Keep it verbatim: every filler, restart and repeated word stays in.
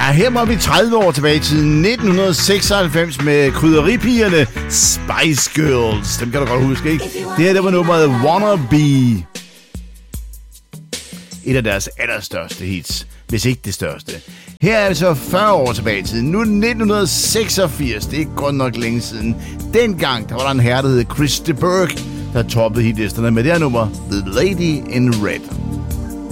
Ja, her var vi tredive år tilbage i tiden, nitten seksoghalvfems, med krydderipigerne Spice Girls. Dem kan du godt huske, ikke? Det her, det var nummeret Wanna Be. Et af deres allerstørste hits, hvis ikke det største. Her er vi så fyrre år tilbage i tiden. Nu er det nitten seksogfirs. Det er godt nok længe siden. Dengang, der var der en herre, der hed Chris de Burgh, der toppede hitlisterne med det her nummer, The Lady in Red.